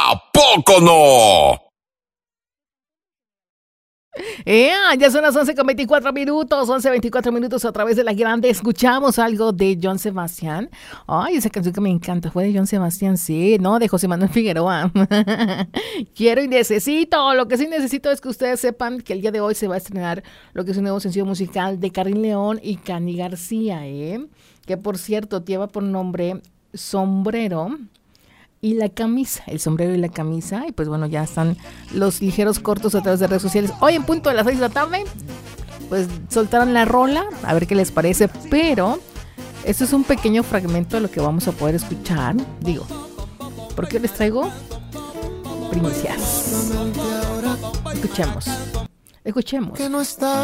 ¿A poco no? Ya son las 11:24, 11:24 a través de la grande. Escuchamos algo de Joan Sebastián. Ay, esa canción que me encanta fue de Joan Sebastián, sí, no, de José Manuel Figueroa. Quiero y necesito. Lo que sí necesito es que ustedes sepan que el día de hoy se va a estrenar lo que es un nuevo sencillo musical de Karin León y Cani García, que por cierto lleva por nombre Sombrero y la camisa, el sombrero y la camisa. Y pues bueno, ya están los ligeros cortos a través de redes sociales. Hoy en punto de las 6 de la tarde, pues soltaron la rola, a ver qué les parece. Pero esto es un pequeño fragmento de lo que vamos a poder escuchar. Digo, ¿por qué les traigo primicias? Escuchemos. Que no está